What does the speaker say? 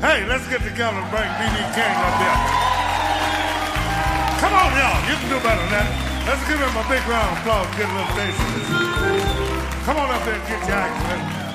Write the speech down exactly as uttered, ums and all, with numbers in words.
Hey, let's get together and bring B B. King up here. Come on, y'all. You can do better than that. Let's give him a big round of applause. Get a little face. Come on up there and get your act.